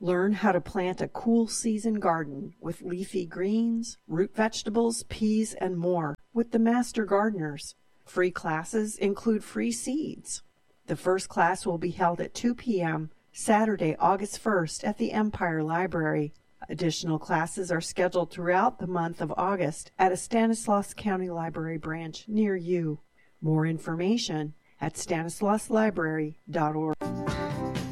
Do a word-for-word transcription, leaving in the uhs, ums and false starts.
Learn how to plant a cool season garden with leafy greens, root vegetables, peas, and more with the Master Gardeners. Free classes include free seeds. The first class will be held at two p.m. Saturday, August first at the Empire Library. Additional classes are scheduled throughout the month of August at a Stanislaus County Library branch near you. More information at stanislaus library dot org.